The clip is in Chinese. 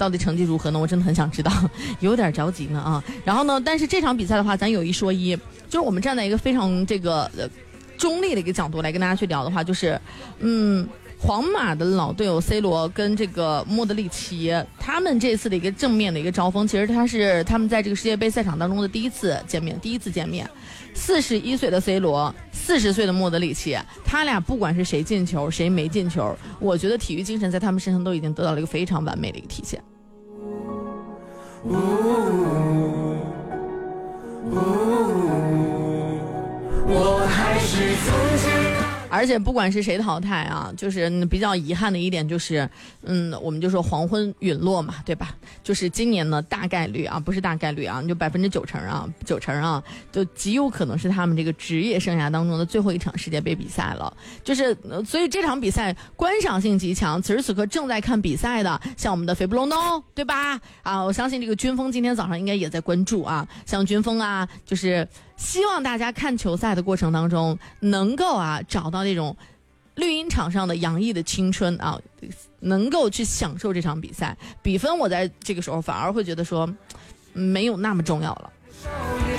到底成绩如何呢？我真的很想知道，有点着急呢啊。然后呢，但是这场比赛的话，咱有一说一，就是我们站在一个非常这个中立的一个角度来跟大家去聊的话，就是皇马的老队友 C 罗跟这个莫德里奇，他们这次的一个正面的一个招锋，其实他们在这个世界杯赛场当中的第一次见面。41岁的 C 罗，40岁的莫德里奇，他俩不管是谁进球谁没进球，我觉得体育精神在他们身上都已经得到了一个非常完美的一个体现。我还是从前。而且不管是谁淘汰啊，就是比较遗憾的一点就是，我们就说黄昏陨落嘛，对吧？就是今年呢，大概率啊，不是大概率啊，就90%啊，就极有可能是他们这个职业生涯当中的最后一场世界杯比赛了。就是所以这场比赛观赏性极强。此时此刻正在看比赛的，像我们的斐布隆诺，对吧？啊，我相信这个军锋今天早上应该也在关注啊，像军锋啊，就是希望大家看球赛的过程当中能够找到那种绿茵场上的洋溢的青春啊，能够去享受这场比赛。比分我在这个时候反而会觉得说没有那么重要了。